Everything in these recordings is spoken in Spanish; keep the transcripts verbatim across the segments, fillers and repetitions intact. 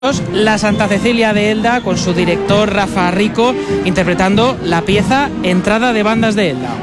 La Santa Cecilia de Elda, con su director Rafa Rico, interpretando la pieza Entrada de Bandas de Elda.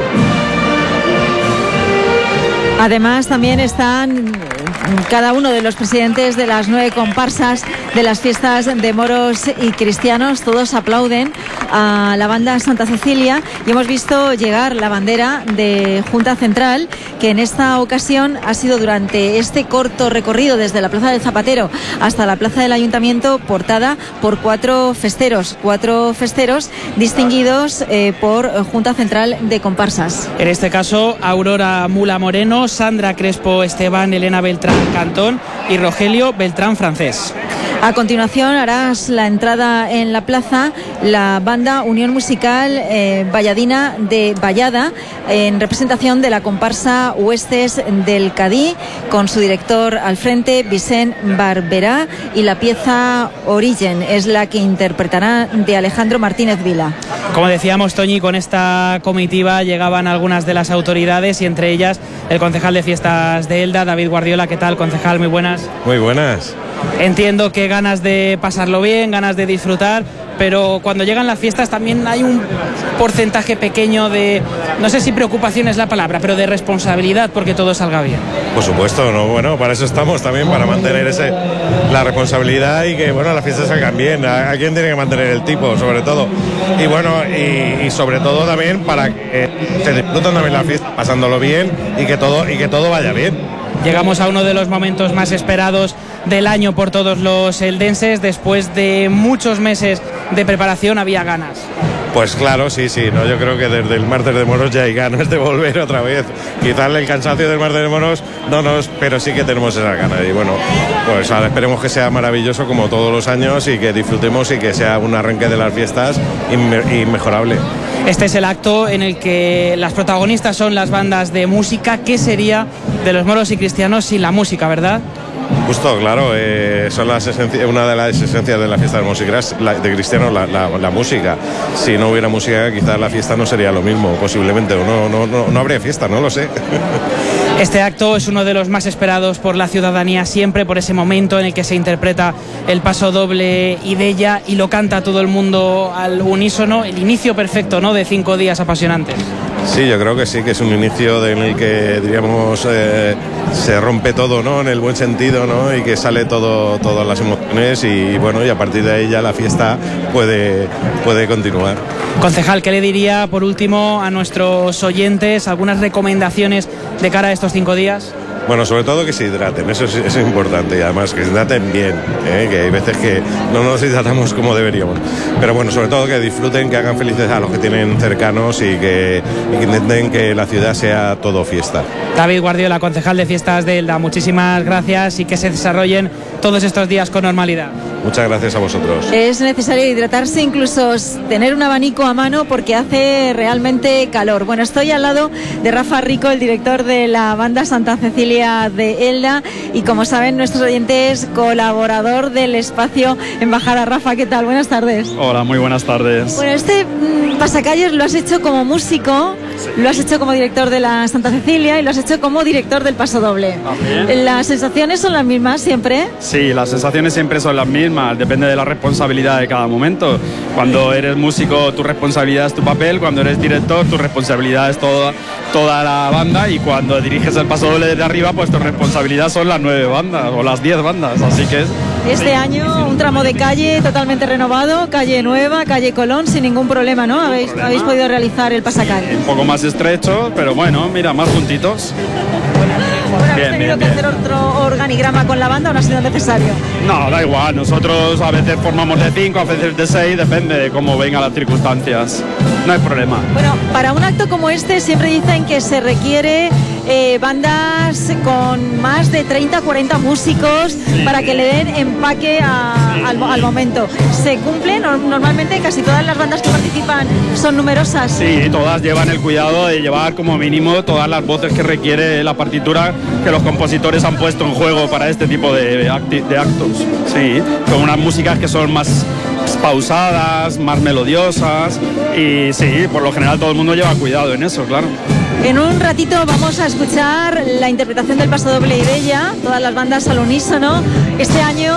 Además, también están cada uno de los presidentes de las nueve comparsas de las fiestas de moros y cristianos. Todos aplauden a la banda Santa Cecilia y hemos visto llegar la bandera de Junta Central, que en esta ocasión ha sido, durante este corto recorrido desde la Plaza del Zapatero hasta la Plaza del Ayuntamiento, portada por cuatro festeros, cuatro festeros distinguidos eh, por Junta Central de Comparsas. En este caso, Aurora Mula Moreno, Sandra Crespo Esteban, Elena Beltrán Cantón y Rogelio Beltrán Francés. A continuación harás la entrada en la plaza la banda Unión Musical eh, Valladina de Vallada, en representación de la comparsa Huestes del Cadí, con su director al frente, Vicent Barberá, y la pieza Origen es la que interpretará de Alejandro Martínez Vila. Como decíamos, Toñi, con esta comitiva llegaban algunas de las autoridades y entre ellas el concejal de fiestas de Elda, David Guardiola. ¿Qué tal, concejal? Muy buenas. Muy buenas. Entiendo que ganas de pasarlo bien, ganas de disfrutar, pero cuando llegan las fiestas también hay un porcentaje pequeño de, no sé si preocupación es la palabra, pero de responsabilidad porque todo salga bien. Por supuesto, no, bueno, para eso estamos también, para mantener ese, la responsabilidad y que, bueno, las fiestas salgan bien. ¿A, a quién tiene que mantener el tipo, sobre todo? Y bueno, y, y sobre todo también para que se disfruten también la fiesta, pasándolo bien y que todo, y que todo vaya bien. Llegamos a uno de los momentos más esperados del año por todos los eldenses. Después de muchos meses de preparación había ganas. Pues claro, sí, sí, no, yo creo que desde el martes de moros ya hay ganas de volver otra vez. Quizás el cansancio del martes de moros no nos, pero sí que tenemos esas ganas. Y bueno, pues ahora esperemos que sea maravilloso como todos los años y que disfrutemos y que sea un arranque de las fiestas inmejorable. Este es el acto en el que las protagonistas son las bandas de música. ¿Qué sería de los moros y cristianos sin la música, verdad? Justo, claro, eh, son las esencias, una de las esencias de la fiesta de música, la, de cristianos, la, la, la música. Si no hubiera música, quizás la fiesta no sería lo mismo, posiblemente, o no, no, no, no habría fiesta, no lo sé. Este acto es uno de los más esperados por la ciudadanía siempre, por ese momento en el que se interpreta el paso doble Idella y lo canta todo el mundo al unísono, el inicio perfecto, ¿no?, de cinco días apasionantes. Sí, yo creo que sí, que es un inicio en el que, diríamos, eh, se rompe todo, ¿no?, en el buen sentido, ¿no?, y que sale todo, todas las emociones y bueno, y a partir de ahí ya la fiesta puede, puede continuar. Concejal, ¿qué le diría por último a nuestros oyentes? ¿Algunas recomendaciones de cara a estos cinco días? Bueno, sobre todo que se hidraten, eso es, eso es importante, y además que se hidraten bien, ¿eh? Que hay veces que no nos hidratamos como deberíamos. Pero bueno, sobre todo que disfruten, que hagan felices a los que tienen cercanos y que, y que intenten que la ciudad sea todo fiesta. David Guardiola, concejal de fiestas de Elda, muchísimas gracias y que se desarrollen todos estos días con normalidad. Muchas gracias a vosotros. Es necesario hidratarse, incluso tener un abanico a mano porque hace realmente calor. Bueno, estoy al lado de Rafa Rico, el director de la banda Santa Cecilia de Elda y, como saben nuestros oyentes, colaborador del espacio Embajada. Rafa, ¿qué tal? Buenas tardes. Hola, muy buenas tardes. Bueno, este mmm, pasacalles lo has hecho como músico, sí. Lo has hecho como director de la Santa Cecilia y lo has hecho como director del Paso Doble. ¿También? ¿Las sensaciones son las mismas siempre? Sí, las sensaciones siempre son las mismas, depende de la responsabilidad de cada momento. Cuando eres músico, tu responsabilidad es tu papel, cuando eres director, tu responsabilidad es toda, toda la banda, y cuando diriges el Paso Doble desde arriba, pues tu responsabilidad son las nueve bandas o las diez bandas, así que es... Este sí, año un tramo de calle totalmente renovado, calle nueva, calle Colón, sin ningún problema, ¿no? Habéis, problema. habéis podido realizar el pasacalle. Un poco más estrecho, pero bueno, mira, más juntitos. Bueno, ¿habéis bien, tenido bien, que bien. hacer otro organigrama con la banda o no ha sido necesario? No, da igual, nosotros a veces formamos de cinco, a veces de seis, depende de cómo vengan las circunstancias. No hay problema. Bueno, para un acto como este siempre dicen que se requiere eh, bandas con más de treinta, cuarenta músicos, sí, para que le den empaque a, sí. al, al momento. ¿Se cumple? Normalmente casi todas las bandas que participan son numerosas. Sí, todas llevan el cuidado de llevar como mínimo todas las voces que requiere la partitura que los compositores han puesto en juego para este tipo de, acti de actos. Sí, con unas músicas que son más pausadas, más melodiosas, y sí, por lo general todo el mundo lleva cuidado en eso, claro. En un ratito vamos a escuchar la interpretación del Paso Doble Idella, todas las bandas al unísono. Este año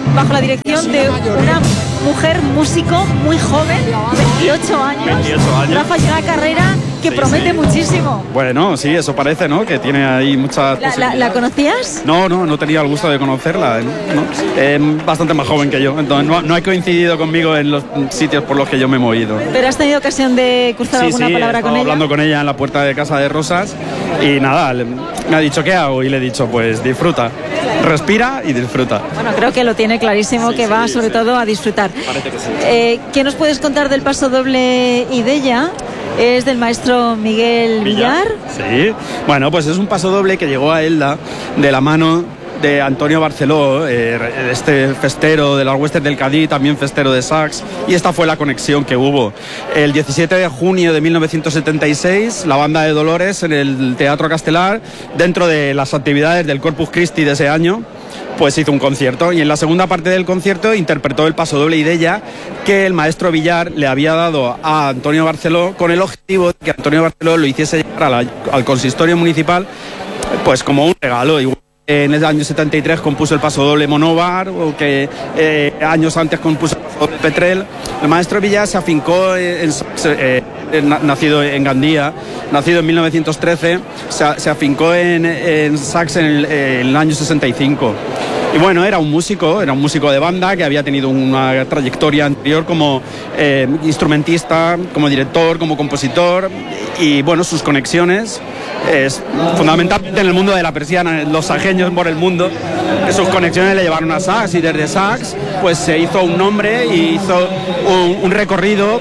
bajo la dirección de una mujer músico muy joven, veintiocho años. veintiocho años. Rafa, y una carrera que Sí, promete sí. muchísimo. Bueno, sí, eso parece, ¿no? Que tiene ahí muchas ¿La, la, posibilidades. la conocías? No, no, no tenía el gusto de conocerla, ¿no? Eh, bastante más joven que yo, entonces no, no ha coincidido conmigo en los sitios por los que yo me he movido. ¿Pero has tenido ocasión de cruzar Sí, alguna sí, he palabra estado con ella? hablando con ella en la puerta de Casa de Rosas y nada, le- me ha dicho ¿qué hago? Y le he dicho, pues disfruta, respira y disfruta. Bueno, creo que lo tiene clarísimo, Sí, que sí, va sí. sobre todo a disfrutar. Parece que sí. Eh, ¿Qué nos puedes contar del paso doble Idella? Es del maestro Miguel Villar. Sí, bueno, pues es un paso doble que llegó a Elda de la mano de Antonio Barceló, eh, este festero de las huestes del Cadí, también festero de sax, y esta fue la conexión que hubo. El diecisiete de junio de mil novecientos setenta y seis, la banda de Dolores en el Teatro Castelar, dentro de las actividades del Corpus Christi de ese año, pues hizo un concierto, y en la segunda parte del concierto interpretó el paso doble Idella que el maestro Villar le había dado a Antonio Barceló, con el objetivo de que Antonio Barceló lo hiciese llegar a la- al consistorio municipal pues como un regalo. Igual en el año setenta y tres compuso el paso doble Monóvar, o que eh, años antes compuso el paso doble Petrel. El maestro Villar se afincó en, eh, en, nacido en Gandía, nacido en mil novecientos trece, se, se afincó en, en sax en el, en el año sesenta y cinco. Y bueno, era un músico, era un músico de banda que había tenido una trayectoria anterior como eh, instrumentista, como director, como compositor, y bueno, sus conexiones, es fundamentalmente en el mundo de la persiana, los sajeños por el mundo, que sus conexiones le llevaron a sax, y desde sax pues se hizo un nombre y hizo un, un recorrido,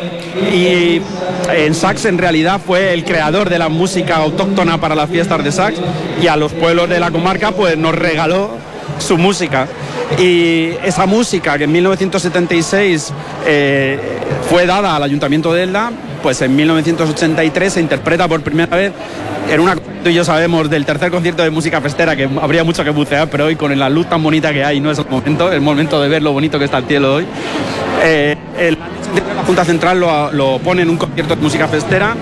y en sax en realidad fue el creador de la música autóctona para las fiestas de sax, y a los pueblos de la comarca pues nos regaló su música. Y esa música que en mil novecientos setenta y seis eh, fue dada al Ayuntamiento de Elda, pues en mil novecientos ochenta y tres se interpreta por primera vez en una... Tú y yo sabemos del tercer concierto de música festera, que habría mucho que bucear, pero hoy con la luz tan bonita que hay no es el momento, el momento de ver lo bonito que está el cielo hoy. Eh, el, la Junta Central lo, lo pone en un concierto de música festera,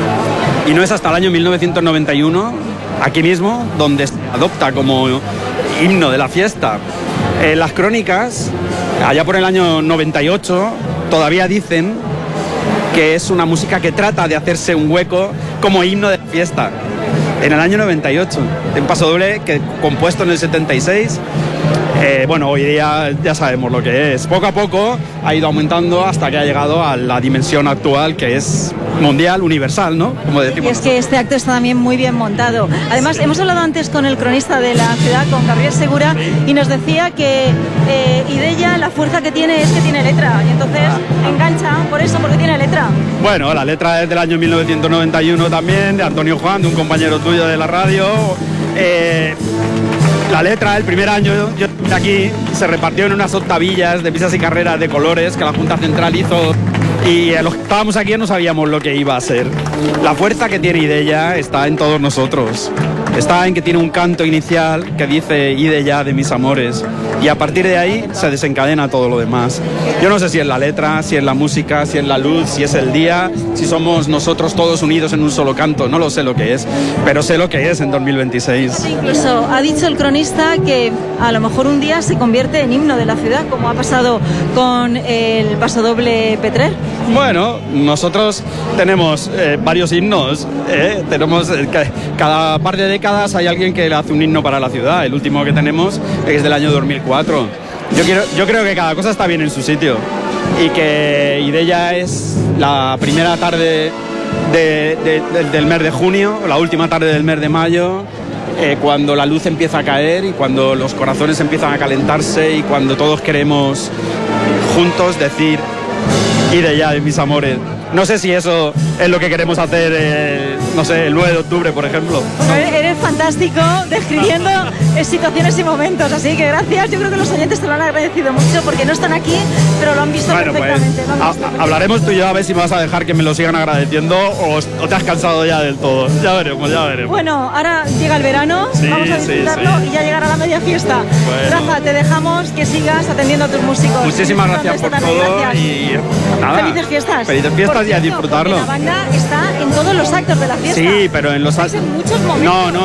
y no es hasta el año mil novecientos noventa y uno, aquí mismo, donde se adopta como himno de la fiesta. Eh, las crónicas, allá por el año noventa y ocho, todavía dicen que es una música que trata de hacerse un hueco como himno de la fiesta. En el año noventa y ocho, un paso doble que compuesto en el setenta y seis. Eh, bueno, hoy día ya sabemos lo que es. Poco a poco ha ido aumentando hasta que ha llegado a la dimensión actual, que es mundial, universal, ¿no? Como decimos. Y es que este acto está también muy bien montado. Además, hemos hablado antes con el cronista de la ciudad, con Gabriel Segura, y nos decía que eh, Idella, la fuerza que tiene es que tiene letra, y entonces engancha por eso, porque tiene letra. Bueno, la letra es del año mil novecientos noventa y uno también, de Antonio Juan, de un compañero tuyo de la radio. Eh, la letra, el primer año, yo estuve aquí, se repartió en unas octavillas de pisas y carreras de colores que la Junta Central hizo, y a los que estábamos aquí no sabíamos lo que iba a ser. La fuerza que tiene Idella está en todos nosotros. Está en que tiene un canto inicial que dice Idella de mis amores, y a partir de ahí se desencadena todo lo demás. Yo no sé si es la letra, si es la música, si es la luz, si es el día, si somos nosotros todos unidos en un solo canto. No lo sé lo que es, pero sé lo que es en dos mil veintiséis. Incluso ha dicho el cronista que a lo mejor un día se convierte en himno de la ciudad, como ha pasado con el pasodoble Petrer. Bueno, nosotros tenemos eh, varios himnos, ¿eh? Tenemos eh, ca- cada par de décadas hay alguien que le hace un himno para la ciudad. El último que tenemos es del año dos mil cuatro. Yo, quiero, yo creo que cada cosa está bien en su sitio, y que Idella es la primera tarde de- de- de- del mes de junio, la última tarde del mes de mayo, eh, cuando la luz empieza a caer y cuando los corazones empiezan a calentarse y cuando todos queremos juntos decir Idella de mis amores. No sé si eso es lo que queremos hacer, eh, no sé, el nueve de octubre, por ejemplo. Bueno, eres, eres fantástico describiendo eh, situaciones y momentos, así que gracias. Yo creo que los oyentes te lo han agradecido mucho, porque no están aquí, pero lo han visto Bueno, pues perfectamente. Lo han ha- visto perfectamente. hablaremos tú y yo a ver si me vas a dejar que me lo sigan agradeciendo, o, o te has cansado ya del todo. Ya veremos, ya veremos. Bueno, ahora llega el verano, Sí, vamos a sí, disfrutarlo sí. y ya llegará la media fiesta. Bueno. Rafa, te dejamos que sigas atendiendo a tus músicos. Muchísimas Disfrutando gracias por esta tarde. todo. Gracias. Y nada. Felices fiestas. Felices fiestas Por y a cierto, disfrutarlo. porque la banda está en todos los actos de la fiesta. Sí, pero en los Estáis en muchos momentos. No, no,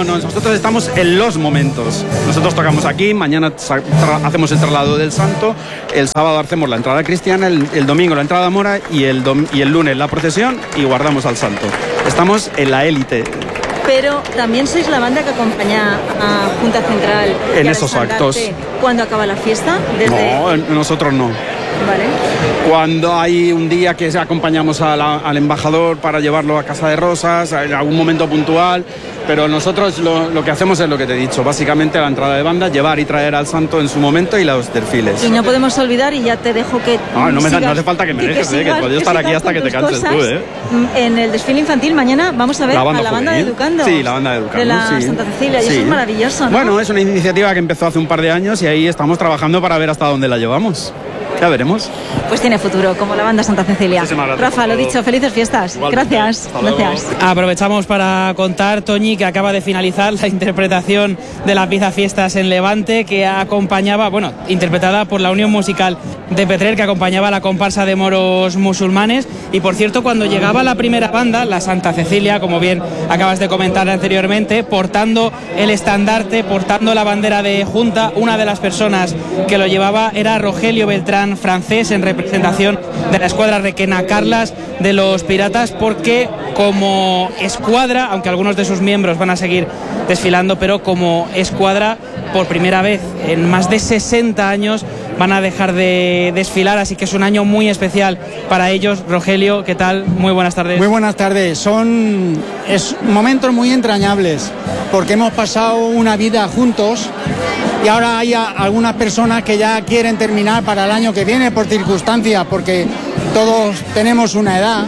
No, no, nosotros estamos en los momentos. Nosotros tocamos aquí, mañana hacemos el traslado del santo, el sábado hacemos la entrada cristiana, el, el domingo la entrada mora y el, dom, y el lunes la procesión y guardamos al santo. Estamos en la élite. Pero también sois la banda que acompaña a Junta Central en esos actos. ¿Cuándo acaba la fiesta? Desde... No, nosotros no. Vale. Cuando hay un día que acompañamos a la, al embajador para llevarlo a Casa de Rosas, en algún momento puntual, pero nosotros lo, lo que hacemos es lo que te he dicho, básicamente la entrada de banda, llevar y traer al santo en su momento y los desfiles. Y no podemos olvidar, y ya te dejo que no, no, me sigas, da, no hace falta que me dejes, que, sigas, eh, que puedo estar aquí hasta que te canses cosas. tú, ¿eh? En el desfile infantil mañana vamos a ver la banda a la juvenil. banda de Educando. Sí, la banda de Educando, de la sí. Santa Cecilia, y sí. eso es maravilloso, ¿no? Bueno, es una iniciativa que empezó hace un par de años y ahí estamos trabajando para ver hasta dónde la llevamos. Ya veremos. Pues tiene futuro, como la banda Santa Cecilia. Rafa, lo dicho, felices fiestas. Igualmente. Gracias. Gracias. Aprovechamos para contar, Toñi, que acaba de finalizar la interpretación de la pieza Fiestas en Levante, que acompañaba, bueno, interpretada por la Unión Musical de Petrer, que acompañaba a la comparsa de moros musulmanes. Y por cierto, cuando llegaba la primera banda, la Santa Cecilia, como bien acabas de comentar anteriormente, portando el estandarte, portando la bandera de Junta, una de las personas que lo llevaba era Rogelio Beltrán, francés, en representación de la escuadra Requena Carlas de los Piratas, porque como escuadra, aunque algunos de sus miembros van a seguir desfilando, pero como escuadra, por primera vez en más de sesenta años van a dejar de desfilar, así que es un año muy especial para ellos. Rogelio, ¿qué tal? Muy buenas tardes. Muy buenas tardes. Son es momentos muy entrañables, porque hemos pasado una vida juntos y ahora hay a, algunas personas que ya quieren terminar para el año que viene por circunstancias, porque todos tenemos una edad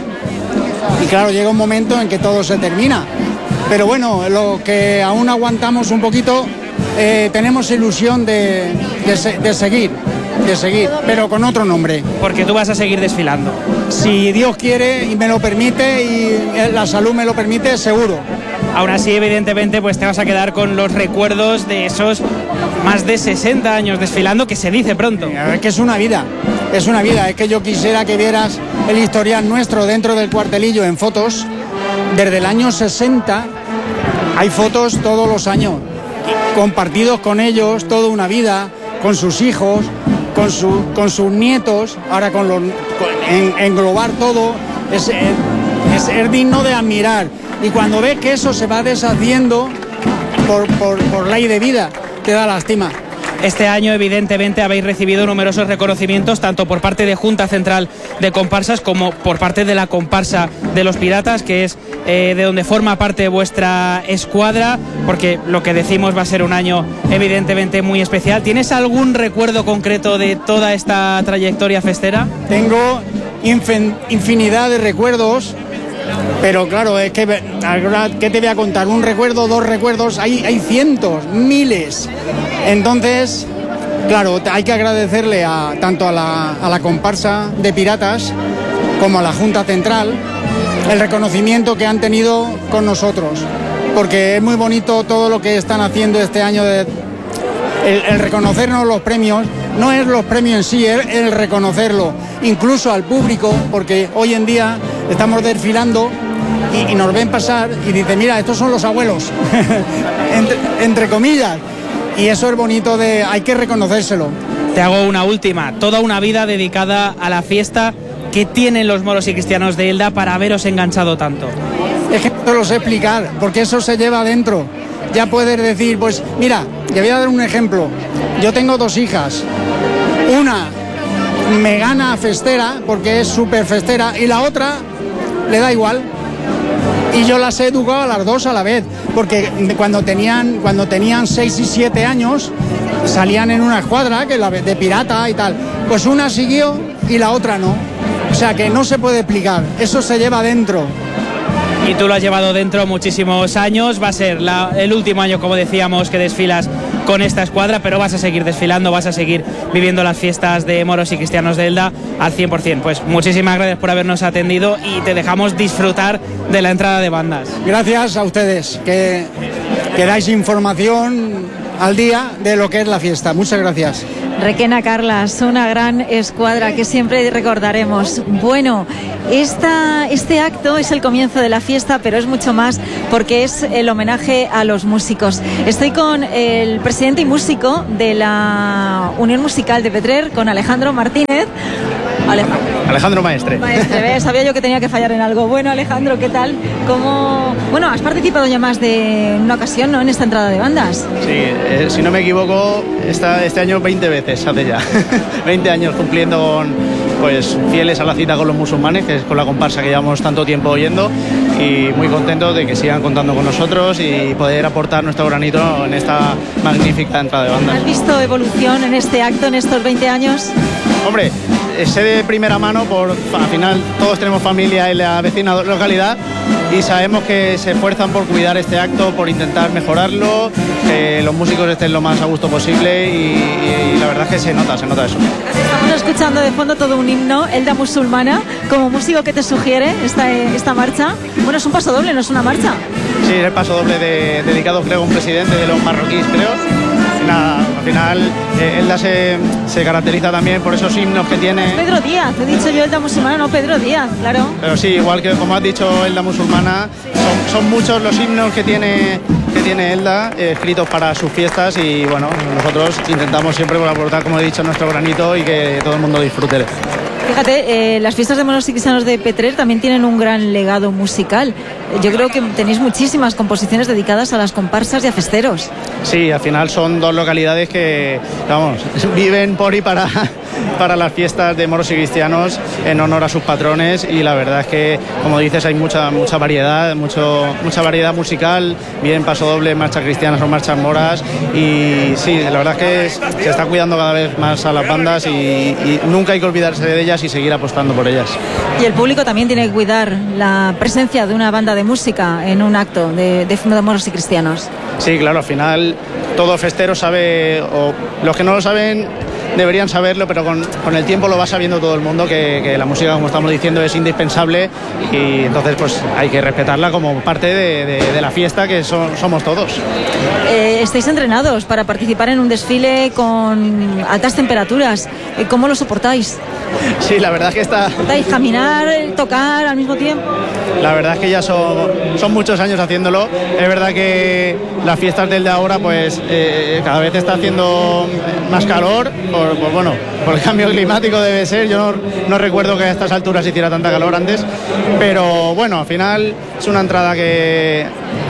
y claro, llega un momento en que todo se termina. Pero bueno, lo que aún aguantamos un poquito, eh, tenemos ilusión de, de, de seguir, de seguir, pero con otro nombre. Porque tú vas a seguir desfilando. Si Dios quiere y me lo permite y la salud me lo permite, seguro. Aún así, evidentemente, pues te vas a quedar con los recuerdos de esos más de sesenta años desfilando, que se dice pronto. Es que es una vida, es una vida. Es que yo quisiera que vieras el historial nuestro dentro del cuartelillo en fotos. Desde el año sesenta hay fotos todos los años, compartidos con ellos toda una vida, con sus hijos, con, su, con sus nietos, ahora con los, con, en, englobar todo, es, es, es digno de admirar. Y cuando ves que eso se va deshaciendo por, por, por ley de vida, te da lástima. Este año, evidentemente, habéis recibido numerosos reconocimientos, tanto por parte de Junta Central de Comparsas como por parte de la comparsa de los Piratas, que es eh, de donde forma parte vuestra escuadra, porque lo que decimos va a ser un año evidentemente muy especial. ¿Tienes algún recuerdo concreto de toda esta trayectoria festera? Tengo infin, infinidad de recuerdos, pero claro, es que, ¿qué te voy a contar? ¿Un recuerdo, dos recuerdos? Hay, hay cientos, miles. Entonces, claro, hay que agradecerle a, tanto a la, a la comparsa de Piratas como a la Junta Central el reconocimiento que han tenido con nosotros, porque es muy bonito todo lo que están haciendo este año, de, el, el reconocernos los premios. No es los premios en sí, es el reconocerlo, incluso al público, porque hoy en día estamos desfilando y, y nos ven pasar y dicen, mira, estos son los abuelos, entre, entre comillas. Y eso es bonito, de, hay que reconocérselo. Te hago una última, toda una vida dedicada a la fiesta. ¿Qué tienen los moros y cristianos de Elda para haberos enganchado tanto? Es que no te lo sé explicar, porque eso se lleva adentro. Ya puedes decir, pues mira, te voy a dar un ejemplo. Yo tengo dos hijas. Una me gana festera, porque es súper festera, y la otra le da igual. Y yo las he educado a las dos a la vez, porque cuando tenían, cuando tenían seis y siete años salían en una escuadra que la de pirata y tal. Pues una siguió y la otra no. O sea que no se puede explicar, eso se lleva dentro. Y tú lo has llevado dentro muchísimos años, va a ser la, el último año, como decíamos, que desfilas con esta escuadra, pero vas a seguir desfilando, vas a seguir viviendo las fiestas de moros y cristianos de Elda al cien por cien. Pues muchísimas gracias por habernos atendido y te dejamos disfrutar de la entrada de bandas. Gracias a ustedes, que, que dais información al día de lo que es la fiesta. Muchas gracias. Requena Carlas, una gran escuadra que siempre recordaremos. Bueno, esta, este acto es el comienzo de la fiesta, pero es mucho más porque es el homenaje a los músicos. Estoy con el presidente y músico de la Unión Musical de Petrer, con Alejandro Martínez. Alejandro. Alejandro Maestre. Maestre, ¿ves? Sabía yo que tenía que fallar en algo. Bueno, Alejandro, ¿qué tal? ¿Cómo... Bueno, has participado ya más de una ocasión, ¿no?, en esta entrada de bandas. Sí, eh, si no me equivoco, esta, este año veinte veces hace ya. veinte años cumpliendo con, pues, fieles a la cita con los musulmanes, que es con la comparsa que llevamos tanto tiempo oyendo, y muy contentos de que sigan contando con nosotros y poder aportar nuestro granito en esta magnífica entrada de bandas. ¿Has visto evolución en este acto en estos veinte años? Hombre, sé de primera mano, por al final todos tenemos familia en la vecina localidad y sabemos que se esfuerzan por cuidar este acto, por intentar mejorarlo, que los músicos estén lo más a gusto posible y, y la verdad es que se nota, se nota eso. Estamos escuchando de fondo todo un himno, Elda Musulmana. Como músico, ¿qué te sugiere esta, esta marcha? Bueno, es un paso doble, no es una marcha. Sí, es el paso doble de, dedicado, creo, a un presidente de los marroquíes, creo. Nada, al final eh, Elda se, se caracteriza también por esos himnos que tiene. Es Pedro Díaz, he dicho yo Elda Musulmana, no Pedro Díaz, claro. Pero sí, igual que como has dicho Elda Musulmana, son, son muchos los himnos que tiene, que tiene Elda, eh, escritos para sus fiestas y bueno, nosotros intentamos siempre aportar, como he dicho, nuestro granito y que todo el mundo disfrute. Fíjate, eh, las fiestas de moros y cristianos de Petrer también tienen un gran legado musical. Yo creo que tenéis muchísimas composiciones dedicadas a las comparsas y a festeros. Sí, al final son dos localidades que, vamos, viven por y para, para las fiestas de moros y cristianos en honor a sus patrones y la verdad es que, como dices, hay mucha mucha variedad, mucho, mucha variedad musical, bien paso doble, marchas cristianas o marchas moras y sí, la verdad es que es, se está cuidando cada vez más a las bandas y, y nunca hay que olvidarse de ellas y seguir apostando por ellas. Y el público también tiene que cuidar la presencia de una banda de música en un acto de, de, de moros y cristianos. Sí, claro, al final todo festero sabe, o los que no lo saben deberían saberlo, pero con, con el tiempo lo va sabiendo todo el mundo que, que la música, como estamos diciendo, es indispensable y entonces pues hay que respetarla como parte de, de, de la fiesta que son, somos todos. Eh, estáis entrenados para participar en un desfile con altas temperaturas. ¿Cómo lo soportáis? Sí, la verdad es que está... ¿Soportáis caminar, tocar al mismo tiempo? La verdad es que ya son, son muchos años haciéndolo. Es verdad que las fiestas del de ahora pues eh, cada vez está haciendo más calor, por, por, bueno, por el cambio climático debe ser. Yo no, no recuerdo que a estas alturas hiciera tanta calor antes, pero bueno, al final es una entrada que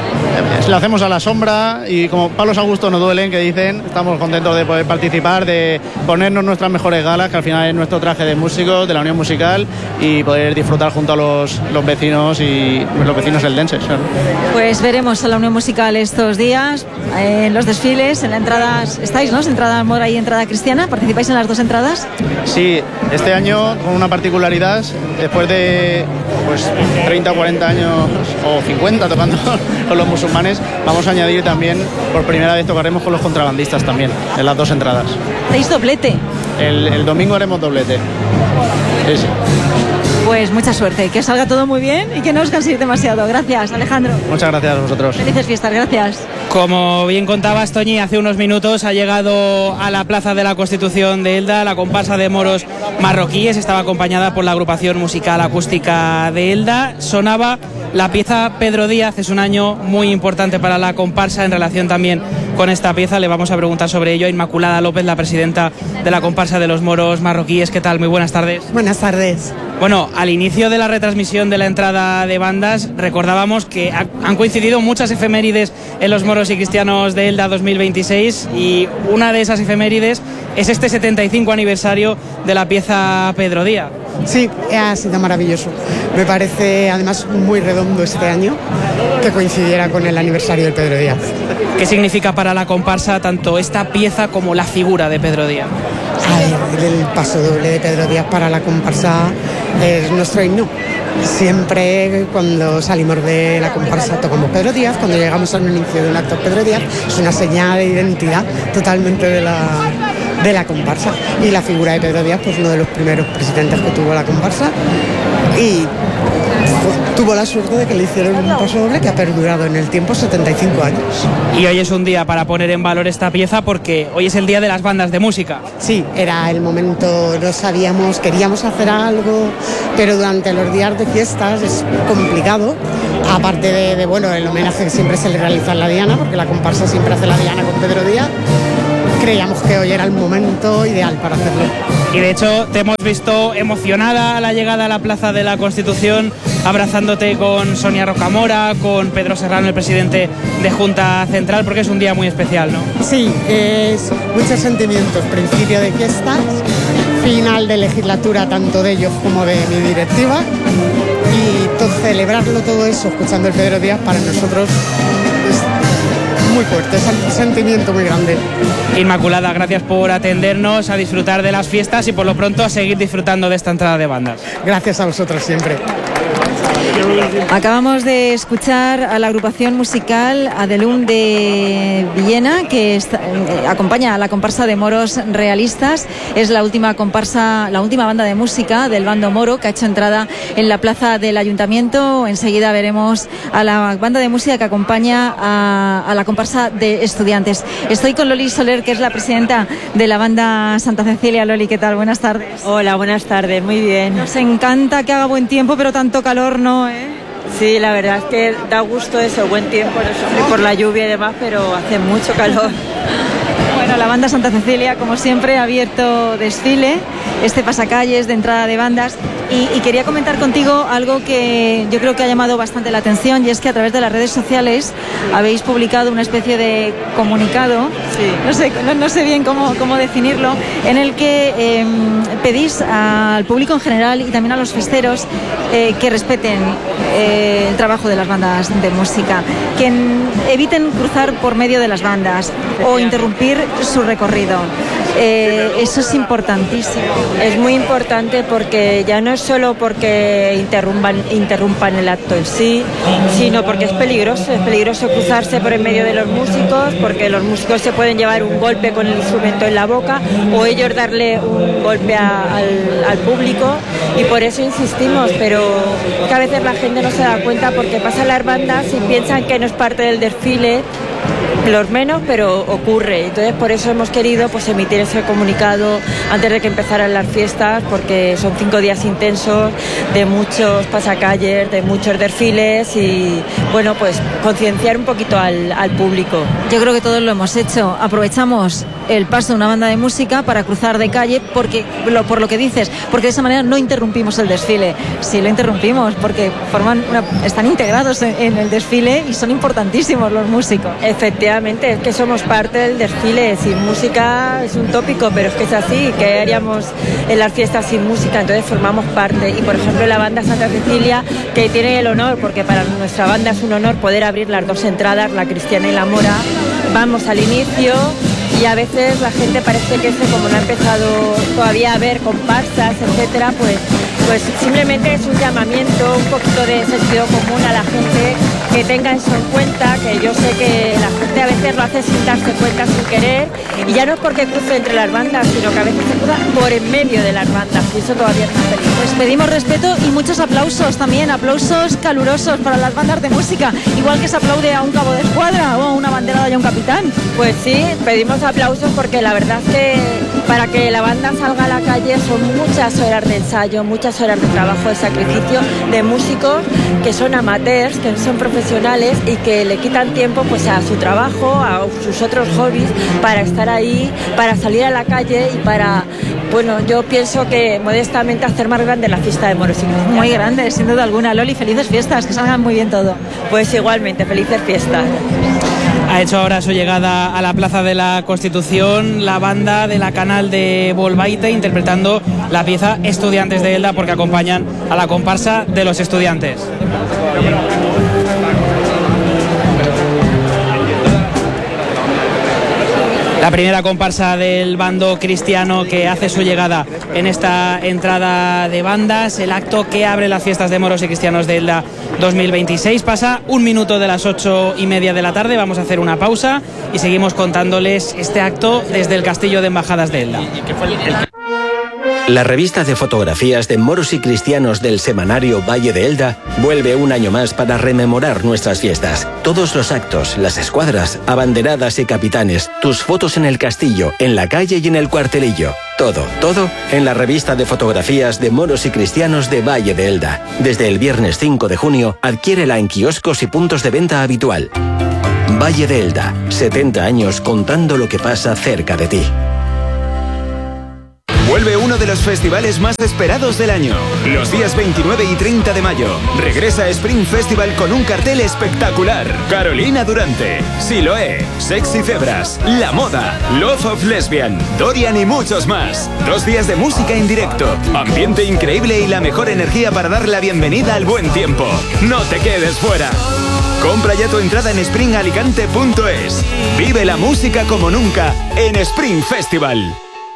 la hacemos a la sombra y como palos a gusto no duelen, que dicen, estamos contentos de poder participar, de ponernos nuestras mejores galas, que al final es nuestro traje de músicos de la Unión Musical y poder disfrutar junto a los, los vecinos y los vecinos eldenses. Claro. Pues veremos a la Unión Musical estos días en los desfiles, en la entrada, estáis, ¿no? Entrada mora y entrada cristiana, ¿participáis en las dos entradas? Sí, este año con una particularidad, después de pues treinta o cuarenta años o cincuenta tocando con los musulmanes, vamos a añadir también, por primera vez tocaremos con los contrabandistas también, en las dos entradas. ¿Hacéis doblete? El, el domingo haremos doblete. Sí, sí. Pues mucha suerte, que salga todo muy bien y que no os canséis demasiado. Gracias, Alejandro. Muchas gracias a vosotros. Felices fiestas, gracias. Como bien contabas, Toñi, hace unos minutos ha llegado a la Plaza de la Constitución de Elda la comparsa de moros marroquíes. Estaba acompañada por la agrupación musical acústica de Elda. Sonaba la pieza Pedro Díaz. Es un año muy importante para la comparsa en relación también con esta pieza. Le vamos a preguntar sobre ello a Inmaculada López, la presidenta de la comparsa de los moros marroquíes. ¿Qué tal? Muy buenas tardes. Buenas tardes. Bueno, al inicio de la retransmisión de la entrada de bandas recordábamos que ha, han coincidido muchas efemérides en los moros y cristianos de Elda dos mil veintiséis y una de esas efemérides es este setenta y cinco aniversario de la pieza Pedro Díaz. Sí, ha sido maravilloso. Me parece además muy redondo este año que coincidiera con el aniversario del Pedro Díaz. ¿Qué significa para la comparsa tanto esta pieza como la figura de Pedro Díaz? A ver, el paso doble de Pedro Díaz para la comparsa es nuestro himno. Siempre cuando salimos de la comparsa tocamos Pedro Díaz, cuando llegamos al inicio de un acto Pedro Díaz, es una señal de identidad totalmente de la, de la comparsa. Y la figura de Pedro Díaz, pues uno de los primeros presidentes que tuvo la comparsa. Y tuvo la suerte de que le hicieron un paso doble que ha perdurado en el tiempo setenta y cinco años. Y hoy es un día para poner en valor esta pieza porque hoy es el día de las bandas de música. Sí, era el momento, no sabíamos, queríamos hacer algo, pero durante los días de fiestas es complicado, aparte de, de bueno, el homenaje que siempre se le realiza en la Diana, porque la comparsa siempre hace la Diana con Pedro Díaz. Creíamos que hoy era el momento ideal para hacerlo. Y de hecho te hemos visto emocionada a la llegada a la Plaza de la Constitución, abrazándote con Sonia Rocamora, con Pedro Serrano, el presidente de Junta Central, porque es un día muy especial, ¿no? Sí, es muchos sentimientos, principio de fiestas, final de legislatura tanto de ellos como de mi directiva, y todo, celebrarlo todo eso escuchando el Pedro Díaz para nosotros es muy fuerte, es un sentimiento muy grande. Inmaculada, gracias por atendernos, a disfrutar de las fiestas y por lo pronto a seguir disfrutando de esta entrada de bandas. Gracias a vosotros siempre. Acabamos de escuchar a la agrupación musical Adelum de Villena, que está, eh, acompaña a la comparsa de moros realistas. Es la última comparsa, la última banda de música del bando moro que ha hecho entrada en la plaza del ayuntamiento. Enseguida veremos a la banda de música que acompaña a, a la comparsa de estudiantes. Estoy con Loli Soler, que es la presidenta de la banda Santa Cecilia. Loli, ¿qué tal? Buenas tardes. Hola, buenas tardes, muy bien. Nos encanta que haga buen tiempo, pero tanto calor no, ¿eh? Sí, la verdad es que da gusto eso, buen tiempo, no sufrir por la lluvia y demás, pero hace mucho calor. Bueno, la banda Santa Cecilia, como siempre, ha abierto desfile, este pasacalles de entrada de bandas, y, y quería comentar contigo algo que yo creo que ha llamado bastante la atención, y es que a través de las redes sociales habéis publicado una especie de comunicado, sí. no sé, no, no sé bien cómo, cómo definirlo, en el que eh, pedís al público en general y también a los festeros eh, que respeten eh, el trabajo de las bandas de música, que eviten cruzar por medio de las bandas o interrumpir su recorrido. Eh, eso es importantísimo. Es muy importante porque ya no es solo porque interrumpan, interrumpan el acto en sí, sino porque es peligroso, es peligroso cruzarse por en medio de los músicos, porque los músicos se pueden llevar un golpe con el instrumento en la boca o ellos darle un golpe a, al, al público, y por eso insistimos, pero que a veces la gente no se da cuenta porque pasan las bandas y piensan que no es parte del desfile, los menos, pero ocurre. Entonces por eso hemos querido pues emitir ese comunicado antes de que empezaran las fiestas, porque son cinco días intensos de muchos pasacalles, de muchos desfiles, y bueno, pues concienciar un poquito al, al público. Yo creo que todos lo hemos hecho. Aprovechamos el paso de una banda de música para cruzar de calle, porque lo, por lo que dices, porque de esa manera no interrumpimos el desfile. Sí lo interrumpimos porque forman una, están integrados en, en el desfile y son importantísimos los músicos. Efectivamente, es que somos parte del desfile. Sin música es un tópico, pero es que es así. ¿Qué haríamos en las fiestas sin música? Entonces formamos parte. Y por ejemplo la banda Santa Cecilia, que tiene el honor, porque para nuestra banda es un honor poder abrir las dos entradas, la cristiana y la mora. Vamos al inicio y a veces la gente parece que este, como no ha empezado todavía a ver comparsas, etcétera, pues pues simplemente es un llamamiento, un poquito de sentido común a la gente, que tenga eso en cuenta, que yo sé que la gente a veces lo hace sin darse cuenta, sin querer, y ya no es porque cruce entre las bandas, sino que a veces se cruza por en medio de las bandas, y eso todavía es más peligroso. Pues pedimos respeto y muchos aplausos también, aplausos calurosos para las bandas de música, igual que se aplaude a un cabo de escuadra o a una banderada y a un capitán. Pues sí, pedimos aplausos porque la verdad es que para que la banda salga a la calle son muchas horas de ensayo, muchas horas de trabajo, de sacrificio, de músicos que son amateurs, que no son profesionales y que le quitan tiempo pues a su trabajo, a sus otros hobbies, para estar ahí, para salir a la calle y para, bueno, yo pienso que modestamente hacer más grande la fiesta de moros y cristianos. Muy grande, sin duda alguna. Loli, felices fiestas, que salgan muy bien todo. Pues igualmente, felices fiestas. Ha hecho ahora su llegada a la Plaza de la Constitución la banda de la Canal de Bolbaite, interpretando la pieza Estudiantes de Elda, porque acompañan a la comparsa de los estudiantes. La primera comparsa del bando cristiano que hace su llegada en esta entrada de bandas, el acto que abre las fiestas de moros y cristianos de Elda dos mil veintiséis. Pasa un minuto de las ocho y media de la tarde, vamos a hacer una pausa y seguimos contándoles este acto desde el Castillo de Embajadas de Elda. La revista de fotografías de moros y cristianos del semanario Valle de Elda vuelve un año más para rememorar nuestras fiestas. Todos los actos, las escuadras, abanderadas y capitanes, tus fotos en el castillo, en la calle y en el cuartelillo. Todo, todo en la revista de fotografías de moros y cristianos de Valle de Elda. Desde el viernes cinco de junio, adquiérela en kioscos y puntos de venta habitual. Valle de Elda, setenta años contando lo que pasa cerca de ti. Vuelve uno de los festivales más esperados del año. Los días veintinueve y treinta de mayo. Regresa Spring Festival con un cartel espectacular. Carolina Durante, Siloé, Sexy Zebras, La Moda, Love of Lesbian, Dorian y muchos más. Dos días de música en directo, ambiente increíble y la mejor energía para dar la bienvenida al buen tiempo. No te quedes fuera. Compra ya tu entrada en spring alicante punto es. Vive la música como nunca en Spring Festival.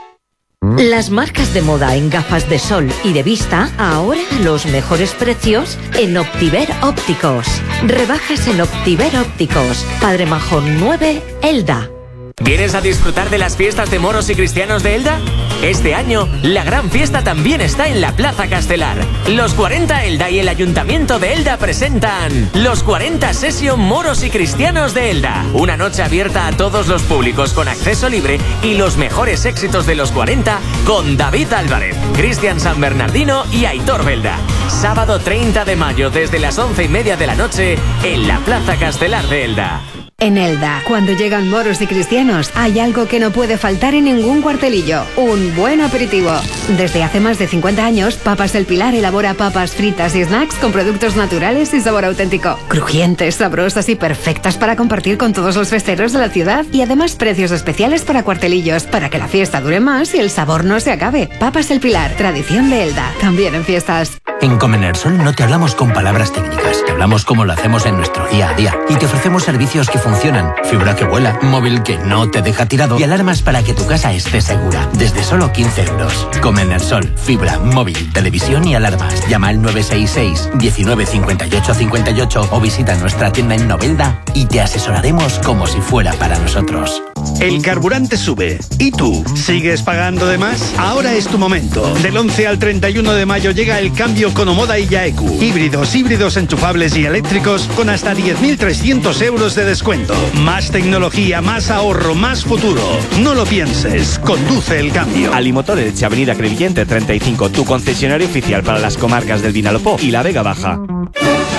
Las marcas de moda en gafas de sol y de vista, ahora a los mejores precios en Optiver Ópticos. Rebajas en Optiver Ópticos. Padre Majón nueve, Elda. ¿Vienes a disfrutar de las fiestas de moros y cristianos de Elda? Este año, la gran fiesta también está en la Plaza Castelar. Los cuarenta Elda y el Ayuntamiento de Elda presentan Los cuarenta Session Moros y Cristianos de Elda. Una noche abierta a todos los públicos con acceso libre y los mejores éxitos de los cuarenta con David Álvarez, Cristian San Bernardino y Aitor Belda. Sábado treinta de mayo desde las once y media de la noche en la Plaza Castelar de Elda. En Elda, cuando llegan moros y cristianos, hay algo que no puede faltar en ningún cuartelillo: un buen aperitivo. Desde hace más de cincuenta años, Papas El Pilar elabora papas fritas y snacks con productos naturales y sabor auténtico. Crujientes, sabrosas y perfectas para compartir con todos los festeros de la ciudad. Y además precios especiales para cuartelillos, para que la fiesta dure más y el sabor no se acabe. Papas El Pilar, tradición de Elda, también en fiestas. En Comenersol no te hablamos con palabras técnicas, te hablamos como lo hacemos en nuestro día a día y te ofrecemos servicios que funcionan, fibra que vuela, móvil que no te deja tirado y alarmas para que tu casa esté segura, desde solo quince euros. Comenersol, fibra, móvil, televisión y alarmas. Llama al nueve seis seis, diecinueve cincuenta y ocho cincuenta y ocho o visita nuestra tienda en Novelda y te asesoraremos como si fuera para nosotros. El carburante sube. ¿Y tú? ¿Sigues pagando de más? Ahora es tu momento. Del once al treinta y uno de mayo llega el cambio con Omoda y Yaeku. Híbridos, híbridos enchufables y eléctricos con hasta diez mil trescientos euros de descuento. Más tecnología, más ahorro, más futuro. No lo pienses. Conduce el cambio. Alimotor Elche, Avenida Crevillente treinta y cinco, tu concesionario oficial para las comarcas del Vinalopó y la Vega Baja.